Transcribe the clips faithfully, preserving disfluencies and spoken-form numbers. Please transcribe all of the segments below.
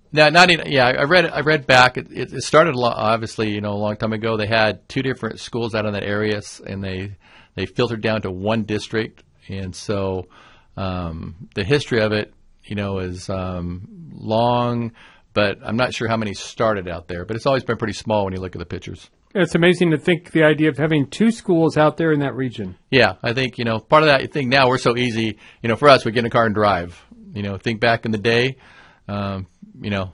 No, not in, yeah. I read I read back. It, it started a lot, obviously, you know, a long time ago. They had two different schools out in that area, and they they filtered down to one district. And so um, the history of it, you know, is um, long, but I'm not sure how many started out there. But it's always been pretty small when you look at the pictures. It's amazing to think the idea of having two schools out there in that region. Yeah, I think, you know, part of that, I think now we're so easy, you know, for us, we get in a car and drive. You know, think back in the day, um, you know,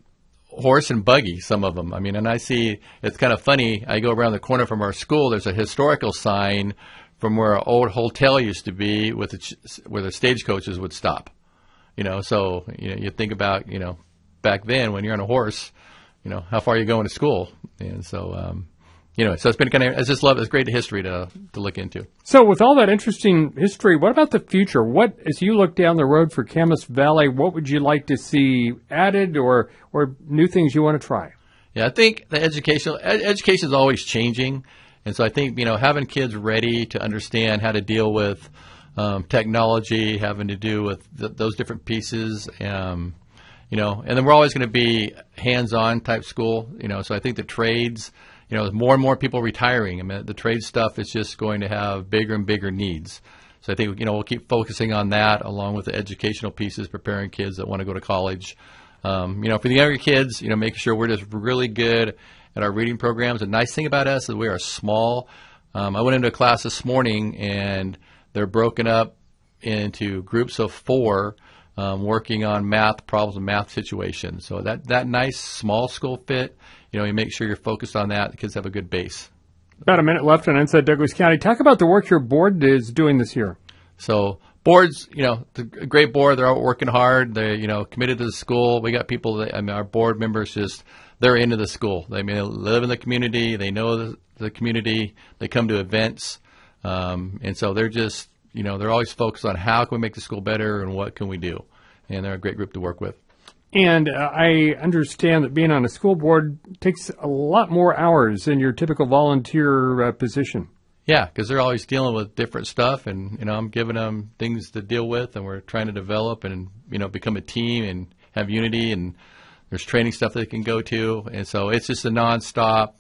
horse and buggy, some of them. I mean, and I see, it's kind of funny, I go around the corner from our school, there's a historical sign from where an old hotel used to be with the, where the stagecoaches would stop. You know, so, you know, you think about, you know, back then when you're on a horse, you know, how far are you going to school? And so, um, you know, so it's been kind of, I just love, it's great history to to look into. So with all that interesting history, what about the future? What, as you look down the road for Camas Valley, what would you like to see added or, or new things you want to try? Yeah, I think the educational, ed- education is always changing. And so I think, you know, having kids ready to understand how to deal with um, technology, having to do with th- those different pieces, um, you know, and then we're always going to be hands-on type school, you know, so I think the trades, you know, more and more people retiring. I mean, the trade stuff is just going to have bigger and bigger needs. So I think, you know, we'll keep focusing on that along with the educational pieces, preparing kids that want to go to college. Um, you know, for the younger kids, you know, making sure we're just really good at our reading programs. The nice thing about us is we are small. Um, I went into a class this morning, and they're broken up into groups of four um, working on math problems and math situations. So that, that nice small school fit, you know, you make sure you're focused on that. The kids have a good base. About a minute left on Inside Douglas County. Talk about the work your board is doing this year. So boards, you know, the great board. They're out working hard. They're, you know, committed to the school. We got people that, I mean, our board members just, they're into the school. They, I mean, they live in the community. They know the, the community. They come to events. Um, and so they're just, you know, they're always focused on how can we make the school better and what can we do. And they're a great group to work with. And uh, I understand that being on a school board takes a lot more hours than your typical volunteer uh, position. Yeah, because they're always dealing with different stuff, and, you know, I'm giving them things to deal with, and we're trying to develop and, you know, become a team and have unity, and there's training stuff they can go to. And so it's just a nonstop,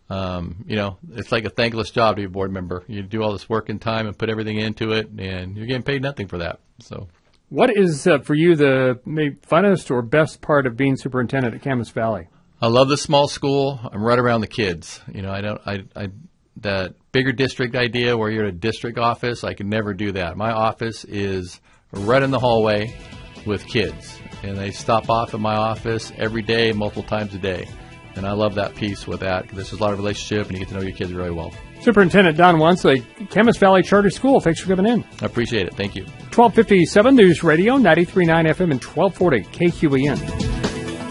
um, you know, it's like a thankless job to be a board member. You do all this work and time and put everything into it, and you're getting paid nothing for that. So. What is, uh, for you, the maybe funnest or best part of being superintendent at Camas Valley? I love the small school. I'm right around the kids. You know, I don't, I, I, that bigger district idea where you're at a district office, I can never do that. My office is right in the hallway with kids, and they stop off at my office every day, multiple times a day. And I love that piece with that because there's a lot of relationship, and you get to know your kids really well. Superintendent Don Wansley, Camas Valley Charter School, thanks for coming in. I appreciate it. Thank you. twelve fifty-seven News Radio, ninety-three point nine F M and twelve forty K Q E N.